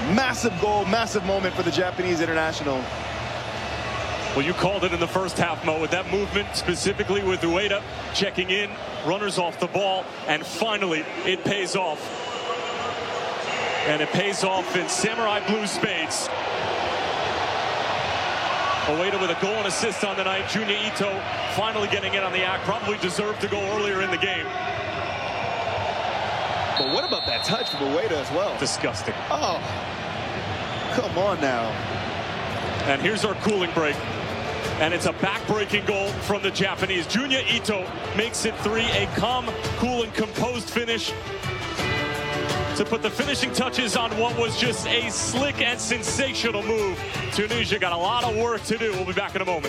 Massive goal, massive moment for the Japanese international. Well, you called it in the first half, Mo, with that movement, specifically with Ueda checking in, runners off the ball, and finally it pays off. And it pays off in samurai blue spades. Ueda with a goal and assist on the night. Junya Ito finally getting in on the act. Probably deserved to go earlier in the game. But what about that touch from Ueda as well? Disgusting. Oh, come on now. And here's our cooling break. And it's a back-breaking goal from the Japanese. Junya Ito makes it 3, a calm, cool, and composed finish to put the finishing touches on what was just a slick and sensational move. Tunisia got a lot of work to do. We'll be back in a moment.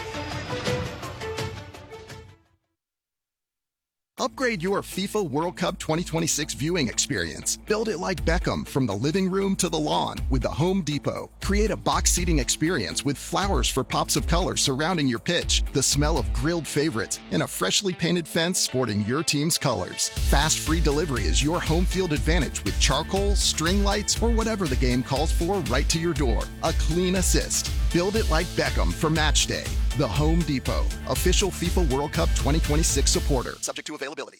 Upgrade your FIFA World Cup 2026 viewing experience. Build it like Beckham from the living room to the lawn with the Home Depot. Create a box seating experience with flowers for pops of color surrounding your pitch, the smell of grilled favorites, and a freshly painted fence sporting your team's colors. Fast free delivery is your home field advantage with charcoal, string lights, or whatever the game calls for right to your door. A clean assist. Build it like Beckham for match day. The Home Depot, official FIFA World Cup 2026 supporter. Subject to availability.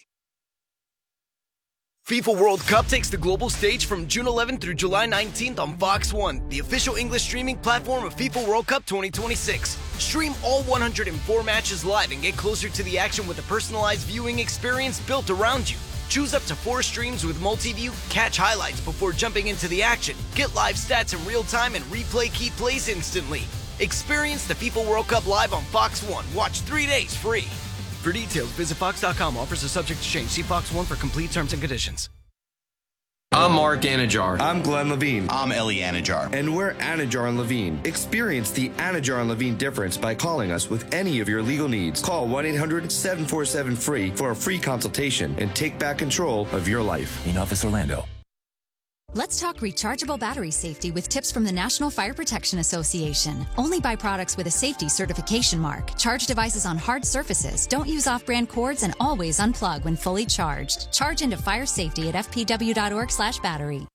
FIFA World Cup takes the global stage from June 11th through July 19th on Fox One, the official English streaming platform of FIFA World Cup 2026. Stream all 104 matches live and get closer to the action with a personalized viewing experience built around you. Choose up to 4 streams with multi-view, catch highlights before jumping into the action, get live stats in real time, and replay key plays instantly. Experience the FIFA World Cup live on Fox One. Watch 3 days free. For details, visit Fox.com. Offers are subject to change. See Fox One for complete terms and conditions. I'm Mark Anajar. I'm Glenn Levine. I'm Ellie Anajar. And we're Anajar and Levine. Experience the Anajar and Levine difference by calling us with any of your legal needs. Call 1-800-747-FREE for a free consultation and take back control of your life. In Office Orlando. Let's talk rechargeable battery safety with tips from the National Fire Protection Association. Only buy products with a safety certification mark. Charge devices on hard surfaces. Don't use off-brand cords and always unplug when fully charged. Charge into fire safety at fpw.org/battery.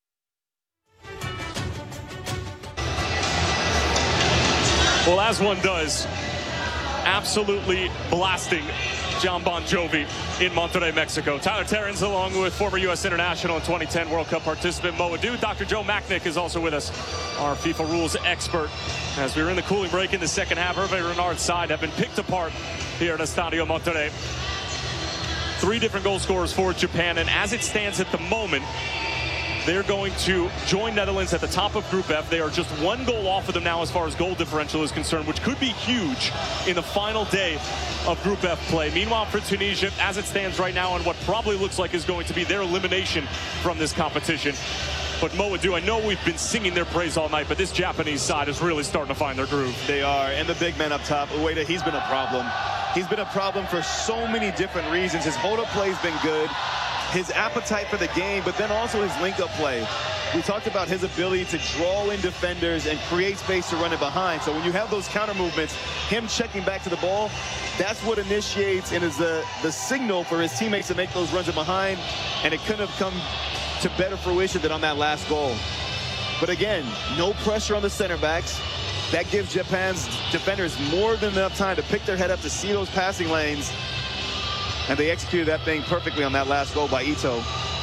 Well, as one does, absolutely blasting John Bon Jovi in Monterrey, Mexico. Tyler Terrence, along with former U.S. international and 2010 World Cup participant Mo Adu. Dr. Joe Machnick is also with us, our FIFA rules expert. As we were in the cooling break in the second half, Hervé Renard's side have been picked apart here at Estadio Monterrey. 3 different goal scorers for Japan, and as it stands at the moment, they're going to join Netherlands at the top of Group F. They are just 1 goal off of them now as far as goal differential is concerned, which could be huge in the final day of Group F play. Meanwhile, for Tunisia, as it stands right now, on what probably looks like is going to be their elimination from this competition. But Mo Adu, I know we've been singing their praise all night, but this Japanese side is really starting to find their groove. They are, and the big man up top, Ueda, he's been a problem. He's been a problem for so many different reasons. His hold-up play's been good. His appetite for the game, but then also his link-up play. We talked about his ability to draw in defenders and create space to run it behind. So when you have those counter movements, him checking back to the ball, that's what initiates and is the signal for his teammates to make those runs in behind. And it couldn't have come to better fruition than on that last goal. But again, no pressure on the center backs. That gives Japan's defenders more than enough time to pick their head up to see those passing lanes. And they executed that thing perfectly on that last goal by Ito.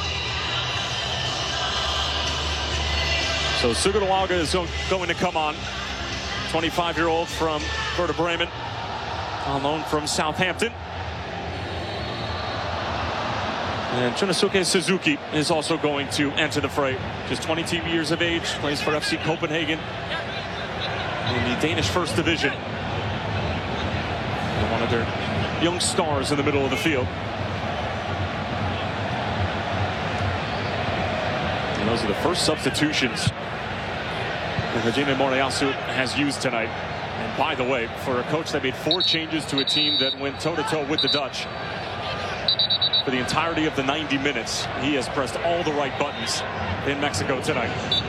So Sugaruaga is going to come on. 25-year-old from Werder Bremen, on loan from Southampton. And Shunnosuke Suzuki is also going to enter the fray. Just 22 years of age, plays for FC Copenhagen in the Danish First Division. And one of their young stars in the middle of the field. And those are the first substitutions that Hajime Moriyasu has used tonight. And by the way, for a coach that made 4 changes to a team that went toe-to-toe with the Dutch for the entirety of the 90 minutes, he has pressed all the right buttons in Mexico tonight.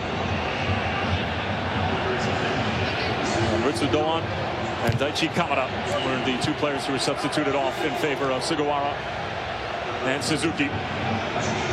Ritsu Doan and Daichi Kamada were the 2 players who were substituted off in favor of Sugawara and Suzuki.